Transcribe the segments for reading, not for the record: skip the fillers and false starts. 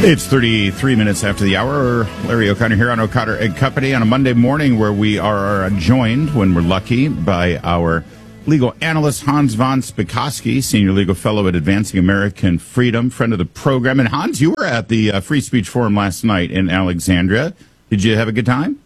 It's 33 minutes after the hour. Larry O'Connor here on O'Connor and Company on a Monday morning, where we are joined, when we're lucky, by our legal analyst Hans von Spakovsky, senior legal fellow at Advancing American Freedom, friend of the program. And Hans, you were at the Free Speech Forum last night in Alexandria. Did you have a good time?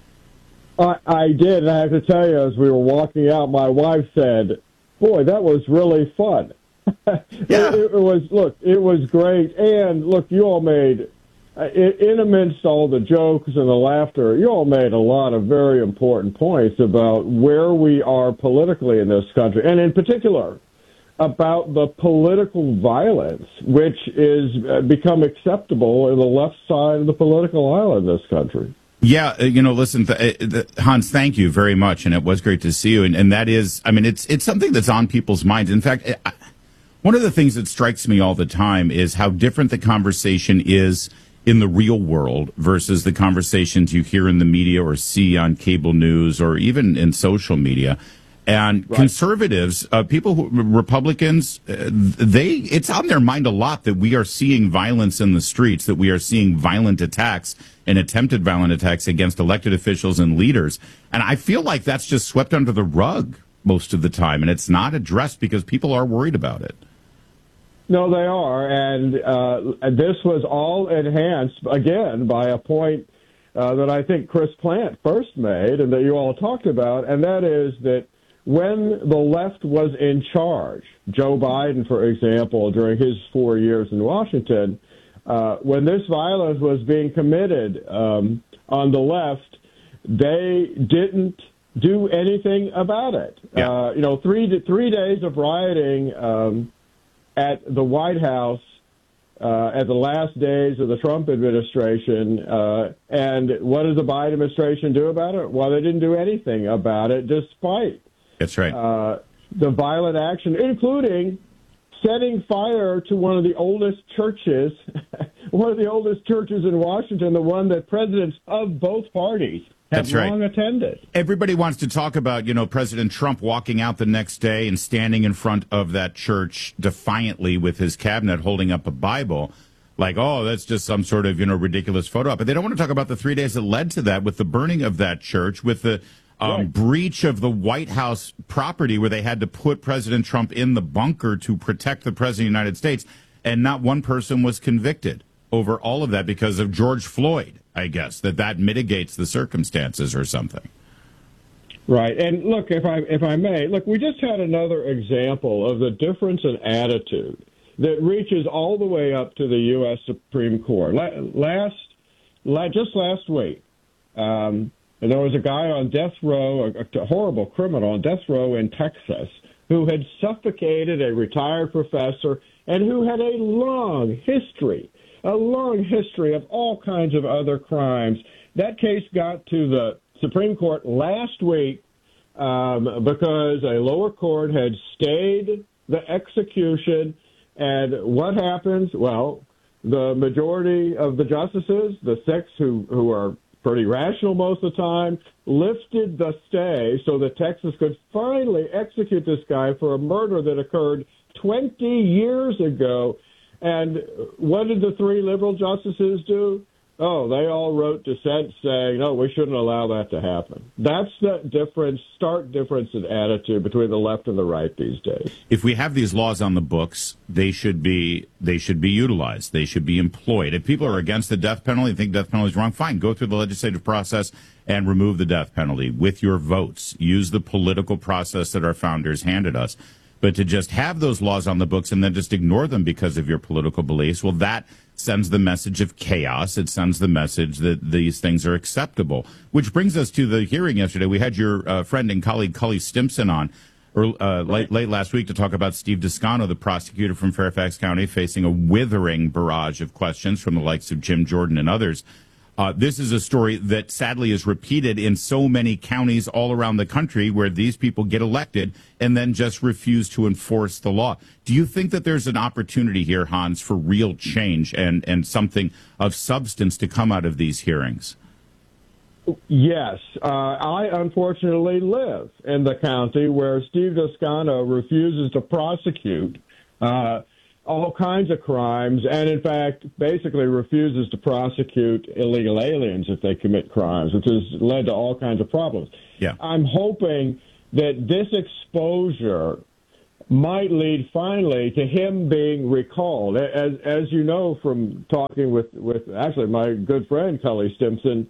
I did, and I have to tell you, as we were walking out, my wife said, "Boy, that was really fun." Yeah. It was great. And look, you all made, in amidst all the jokes and the laughter, you all made a lot of very important points about where we are politically in this country, and in particular about the political violence which is become acceptable in the left side of the political aisle in this country. Yeah, listen, Hans, thank you very much, and it was great to see you. And that is, I mean, it's something that's on people's minds. In fact, one of the things that strikes me all the time is how different the conversation is in the real world versus the conversations you hear in the media or see on cable news or even in social media. And right. Conservatives, Republicans, it's on their mind a lot that we are seeing violence in the streets, that we are seeing violent attacks and attempted violent attacks against elected officials and leaders. And I feel like that's just swept under the rug most of the time, and it's not addressed because people are worried about it. No, they are, and this was all enhanced, again, by a point that I think Chris Plant first made and that you all talked about, and that is that when the left was in charge, Joe Biden, for example, during his 4 years in Washington, when this violence was being committed on the left, they didn't do anything about it. Yeah. 3 days of rioting at the White House at the last days of the Trump administration. And what did the Biden administration do about it? Well, they didn't do anything about it, despite That's right. the violent action, including setting fire to one of the oldest churches, in Washington, the one that presidents of both parties have long attended. Everybody wants to talk about, President Trump walking out the next day and standing in front of that church defiantly with his cabinet holding up a Bible. Like, oh, that's just some sort of, ridiculous photo op. But they don't want to talk about the 3 days that led to that, with the burning of that church, with the breach of the White House property where they had to put President Trump in the bunker to protect the President of the United States. And not one person was convicted over all of that because of George Floyd, I guess, that mitigates the circumstances or something. Right. And look, if I may, we just had another example of the difference in attitude that reaches all the way up to the U.S. Supreme Court. Just last week, there was a guy on death row, a horrible criminal on death row in Texas, who had suffocated a retired professor and who had a long history of all kinds of other crimes. That case got to the Supreme Court last week because a lower court had stayed the execution. And what happens? Well, the majority of the justices, the six who are pretty rational most of the time, lifted the stay so that Texas could finally execute this guy for a murder that occurred 20 years ago. And what did the three liberal justices do? Oh, they all wrote dissent saying, no, we shouldn't allow that to happen. That's the stark difference in attitude between the left and the right these days. If we have these laws on the books, they should be utilized. They should be employed. If people are against the death penalty, think death penalty is wrong, fine. Go through the legislative process and remove the death penalty with your votes. Use the political process that our founders handed us. But to just have those laws on the books and then just ignore them because of your political beliefs, well, that sends the message of chaos. It sends the message that these things are acceptable, which brings us to the hearing yesterday. We had your friend and colleague Cully Stimson on late last week to talk about Steve Descano, the prosecutor from Fairfax County, facing a withering barrage of questions from the likes of Jim Jordan and others. This is a story that sadly is repeated in so many counties all around the country where these people get elected and then just refuse to enforce the law. Do you think that there's an opportunity here, Hans, for real change and something of substance to come out of these hearings? Yes. I unfortunately live in the county where Steve Descano refuses to prosecute all kinds of crimes, and in fact, basically refuses to prosecute illegal aliens if they commit crimes, which has led to all kinds of problems. Yeah. I'm hoping that this exposure might lead finally to him being recalled. As you know from talking with actually my good friend Cully Stimson,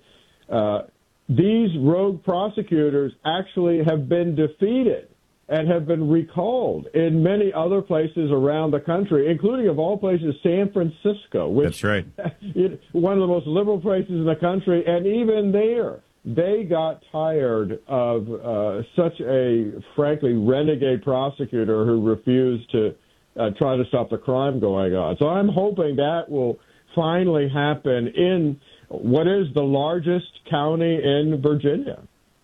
these rogue prosecutors actually have been defeated and have been recalled in many other places around the country, including, of all places, San Francisco, which That's right. one of the most liberal places in the country. And even there, they got tired of such a, frankly, renegade prosecutor who refused to try to stop the crime going on. So I'm hoping that will finally happen in what is the largest county in Virginia.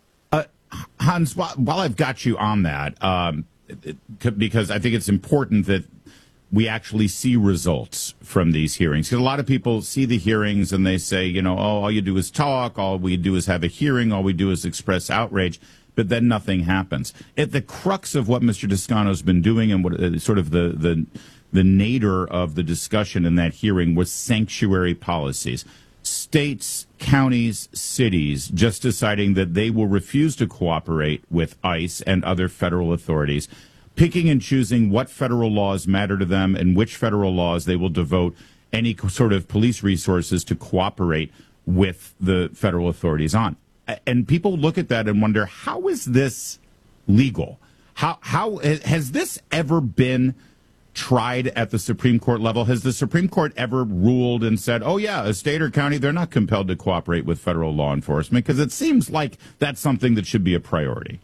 Hans, while I've got you on that, because I think it's important that we actually see results from these hearings. Because a lot of people see the hearings and they say, you know, oh, all you do is talk, all we do is have a hearing, all we do is express outrage, but then nothing happens. At the crux of what Mr. Toscano's been doing and what sort of the nadir of the discussion in that hearing was sanctuary policies. States, counties, cities just deciding that they will refuse to cooperate with ICE and other federal authorities, picking and choosing what federal laws matter to them and which federal laws they will devote any sort of police resources to cooperate with the federal authorities on. And people look at that and wonder, how is this legal? How has this ever been tried at the Supreme Court level? Has the Supreme Court ever ruled and said, oh, yeah, a state or county, they're not compelled to cooperate with federal law enforcement? Because it seems like that's something that should be a priority.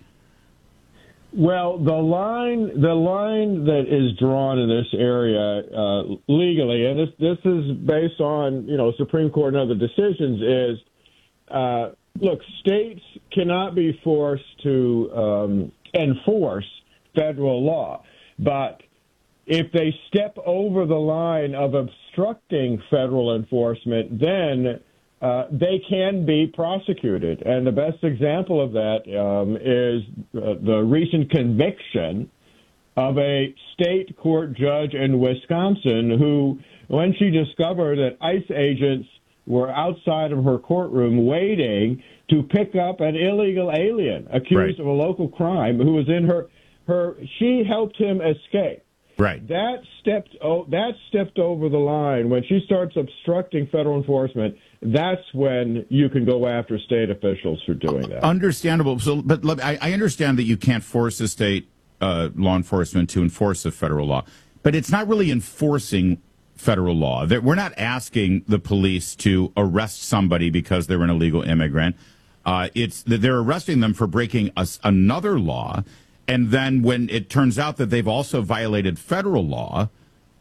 Well, the line that is drawn in this area legally, and this is based on, you know, Supreme Court and other decisions, is, look, states cannot be forced to enforce federal law, but if they step over the line of obstructing federal enforcement, then they can be prosecuted. And the best example of that is the recent conviction of a state court judge in Wisconsin who, when she discovered that ICE agents were outside of her courtroom waiting to pick up an illegal alien accused of a local crime who was in she helped him escape. Right. That stepped over the line. When she starts obstructing federal enforcement, that's when you can go after state officials for doing that. Understandable. So, but I understand that you can't force a state law enforcement to enforce a federal law, but it's not really enforcing federal law. We're not asking the police to arrest somebody because they're an illegal immigrant. It's that they're arresting them for breaking another law. And then when it turns out that they've also violated federal law,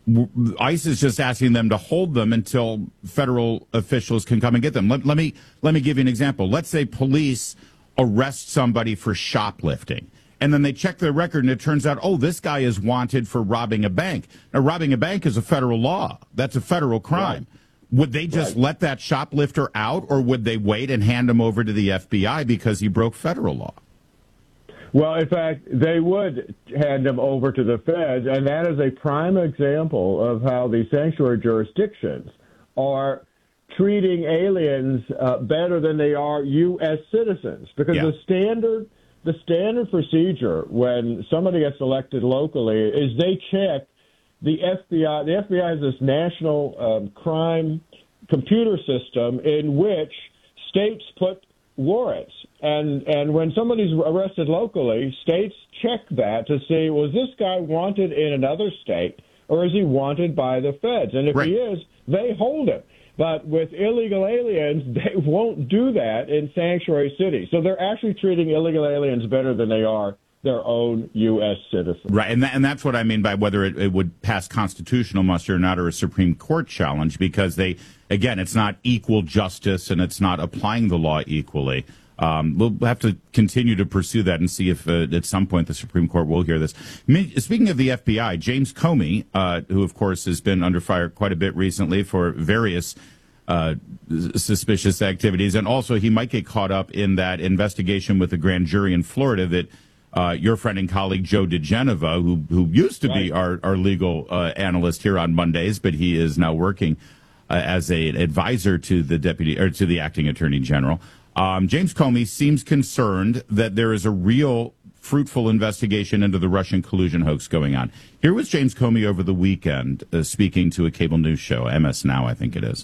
ICE is just asking them to hold them until federal officials can come and get them. Let me give you an example. Let's say police arrest somebody for shoplifting, and then they check their record, and it turns out, oh, this guy is wanted for robbing a bank. Now, robbing a bank is a federal law. That's a federal crime. Right. Would they just let that shoplifter out, or would they wait and hand him over to the FBI because he broke federal law? Well, in fact, they would hand them over to the feds, and that is a prime example of how the sanctuary jurisdictions are treating aliens better than they are U.S. citizens. Because the standard procedure when somebody gets elected locally is they check the FBI. The FBI has this national crime computer system in which states put warrants. And when somebody's arrested locally, states check that to see, was this guy wanted in another state or is he wanted by the feds? And if he is, they hold him. But with illegal aliens, they won't do that in sanctuary cities. So they're actually treating illegal aliens better than they are their own U.S. citizens. Right, and that's what I mean by whether it would pass constitutional muster or not, or a Supreme Court challenge, because it's not equal justice and it's not applying the law equally. We'll have to continue to pursue that and see if at some point the Supreme Court will hear this. Speaking of the FBI, James Comey, who, of course, has been under fire quite a bit recently for various suspicious activities, and also he might get caught up in that investigation with the grand jury in Florida that your friend and colleague Joe DeGenova, who used to be our legal analyst here on Mondays, but he is now working as an advisor to the deputy or to the acting attorney general. James Comey seems concerned that there is a real fruitful investigation into the Russian collusion hoax going on. Here was James Comey over the weekend speaking to a cable news show, MS Now, I think it is.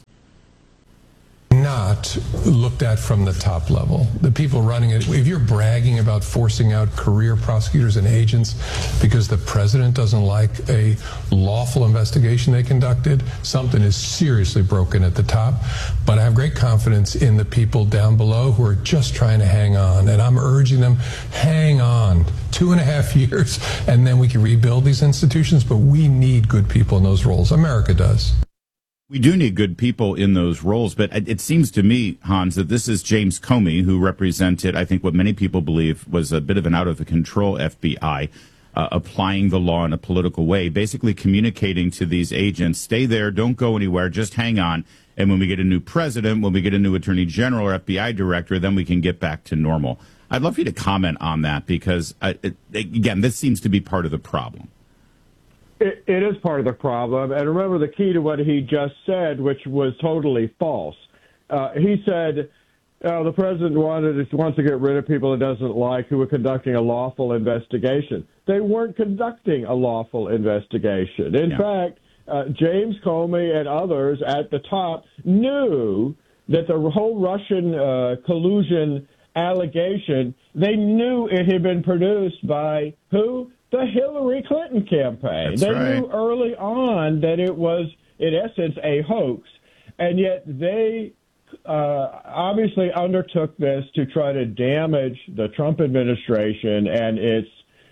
Not looked at from the top level. The people running it, if you're bragging about forcing out career prosecutors and agents because the president doesn't like a lawful investigation they conducted, something is seriously broken at the top. But I have great confidence in the people down below who are just trying to hang on. And I'm urging them, hang on 2.5 years, and then we can rebuild these institutions. But we need good people in those roles. America does. We do need good people in those roles, but it seems to me, Hans, that this is James Comey, who represented, I think, what many people believe was a bit of an out-of-control FBI, applying the law in a political way, basically communicating to these agents, stay there, don't go anywhere, just hang on, and when we get a new president, when we get a new attorney general or FBI director, then we can get back to normal. I'd love for you to comment on that, because, again, this seems to be part of the problem. It is part of the problem. And remember the key to what he just said, which was totally false. He said the president wants to get rid of people he doesn't like who are conducting a lawful investigation. They weren't conducting a lawful investigation. In fact, James Comey and others at the top knew that the whole Russian collusion allegation, they knew it had been produced by who? The Hillary Clinton campaign. They knew early on that it was, in essence, a hoax, and yet they obviously undertook this to try to damage the Trump administration and its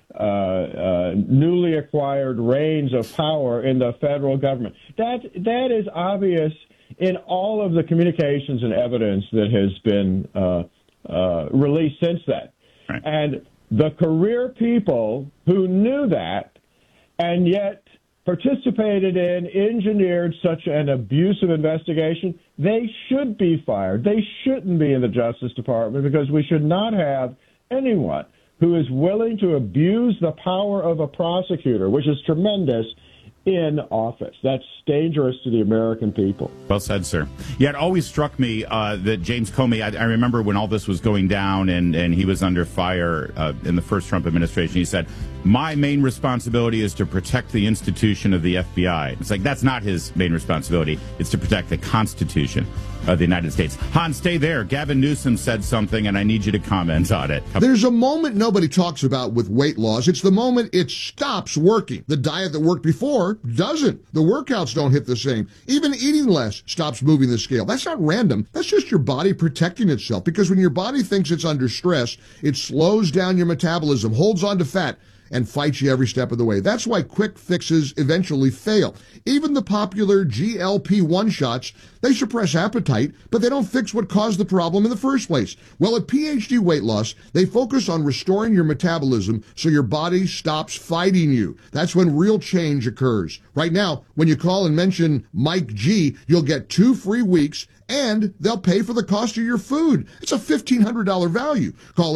newly acquired reins of power in the federal government. That is obvious in all of the communications and evidence that has been released since then. Right. And the career people who knew that and yet participated in, engineered such an abusive investigation, they should be fired. They shouldn't be in the Justice Department, because we should not have anyone who is willing to abuse the power of a prosecutor, which is tremendous, in office. That's dangerous to the American people. Well said, sir. Yeah, it always struck me that James Comey, I remember when all this was going down and he was under fire in the first Trump administration, he said, my main responsibility is to protect the institution of the FBI. It's like, that's not his main responsibility. It's to protect the Constitution of the United States. Hans, stay there. Gavin Newsom said something, and I need you to comment on it. There's a moment nobody talks about with weight loss. It's the moment it stops working. The diet that worked before doesn't. The workouts don't hit the same. Even eating less stops moving the scale. That's not random. That's just your body protecting itself, because when your body thinks it's under stress, it slows down your metabolism, holds on to fat, and fights you every step of the way. That's why quick fixes eventually fail. Even the popular GLP-1 shots, they suppress appetite, but they don't fix what caused the problem in the first place. Well, at PhD Weight Loss, they focus on restoring your metabolism so your body stops fighting you. That's when real change occurs. Right now, when you call and mention Mike G, you'll get 2 free weeks, and they'll pay for the cost of your food. It's a $1,500 value. Call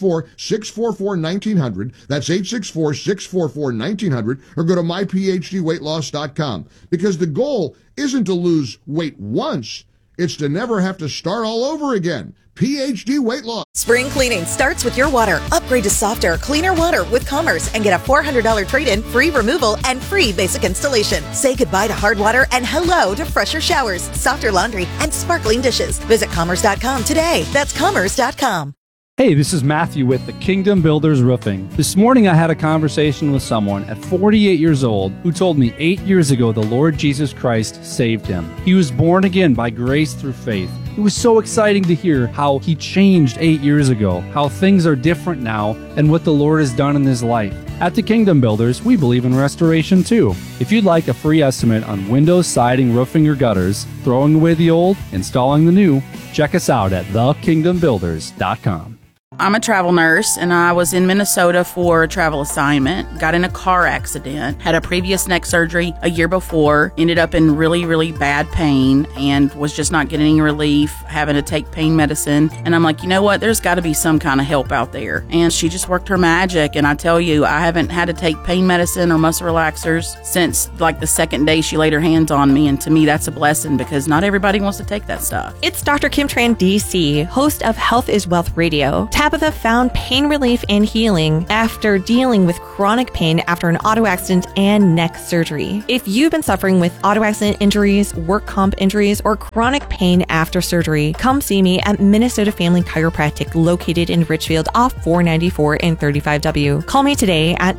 864-644-1900. That's 864-644-1900, or go to myphdweightloss.com. Because the goal isn't to lose weight once, it's to never have to start all over again. PhD Weight Loss. Spring cleaning starts with your water. Upgrade to softer, cleaner water with Commerce and get a $400 trade-in, free removal, and free basic installation. Say goodbye to hard water and hello to fresher showers, softer laundry, and sparkling dishes. Visit Commerce.com today. That's Commerce.com. Hey, this is Matthew with the Kingdom Builders Roofing. This morning I had a conversation with someone at 48 years old who told me 8 years ago the Lord Jesus Christ saved him. He was born again by grace through faith. It was so exciting to hear how he changed 8 years ago, how things are different now, and what the Lord has done in his life. At the Kingdom Builders, we believe in restoration too. If you'd like a free estimate on windows, siding, roofing, or gutters, throwing away the old, installing the new, check us out at thekingdombuilders.com. I'm a travel nurse, and I was in Minnesota for a travel assignment, got in a car accident, had a previous neck surgery a year before, ended up in really, really bad pain, and was just not getting any relief, having to take pain medicine. And I'm like, you know what? There's got to be some kind of help out there. And she just worked her magic, and I tell you, I haven't had to take pain medicine or muscle relaxers since like the second day she laid her hands on me. And to me, that's a blessing because not everybody wants to take that stuff. It's Dr. Kim Tran, DC, host of Health is Wealth Radio. Tabitha found pain relief and healing after dealing with chronic pain after an auto accident and neck surgery. If you've been suffering with auto accident injuries, work comp injuries, or chronic pain after surgery, come see me at Minnesota Family Chiropractic, located in Richfield off 494 and 35W. Call me today at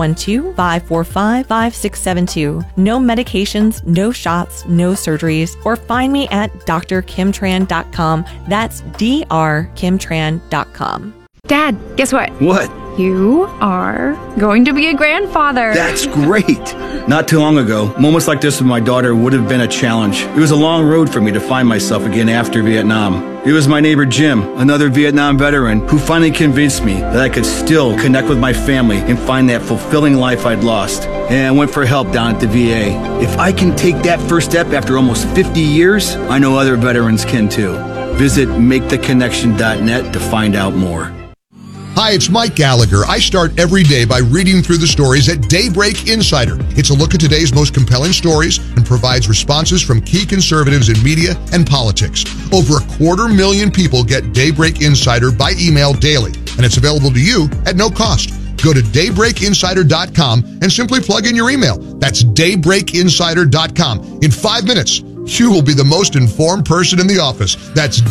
612-545-5672. No medications, no shots, no surgeries, or find me at drkimtran.com. That's drkimtran.com. Dad, guess what? What? You are going to be a grandfather. That's great. Not too long ago, moments like this with my daughter would have been a challenge. It was a long road for me to find myself again after Vietnam. It was my neighbor Jim, another Vietnam veteran, who finally convinced me that I could still connect with my family and find that fulfilling life I'd lost. And I went for help down at the VA. If I can take that first step after almost 50 years, I know other veterans can too. Visit maketheconnection.net to find out more. Hi, it's Mike Gallagher. I start every day by reading through the stories at Daybreak Insider. It's a look at today's most compelling stories and provides responses from key conservatives in media and politics. Over 250,000 people get Daybreak Insider by email daily, and it's available to you at no cost. Go to daybreakinsider.com and simply plug in your email. That's daybreakinsider.com. In 5 minutes, you will be the most informed person in the office. That's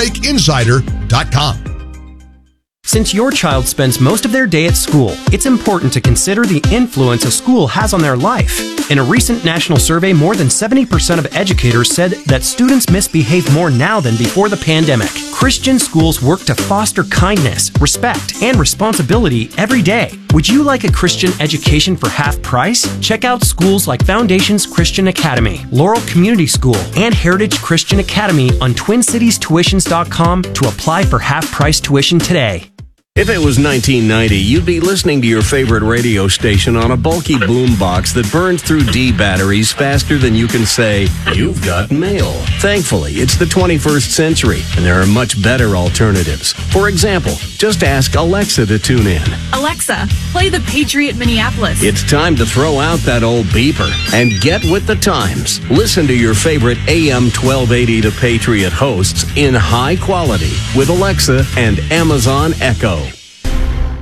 daybreakinsider.com. Since your child spends most of their day at school, it's important to consider the influence a school has on their life. In a recent national survey, more than 70% of educators said that students misbehave more now than before the pandemic. Christian schools work to foster kindness, respect, and responsibility every day. Would you like a Christian education for half price? Check out schools like Foundations Christian Academy, Laurel Community School, and Heritage Christian Academy on TwinCitiesTuitions.com to apply for half-price tuition today. If it was 1990, you'd be listening to your favorite radio station on a bulky boombox that burned through D batteries faster than you can say, "You've got mail." Thankfully, it's the 21st century, and there are much better alternatives. For example, just ask Alexa to tune in. Alexa, play the Patriot Minneapolis. It's time to throw out that old beeper and get with the times. Listen to your favorite AM 1280 to Patriot hosts in high quality with Alexa and Amazon Echo.